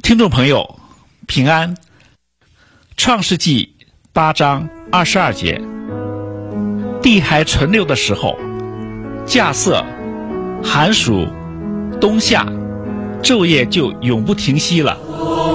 听众朋友，平安。创世纪8章22节，地还存留的时候，稼穑、寒暑、冬夏，昼夜就永不停息了。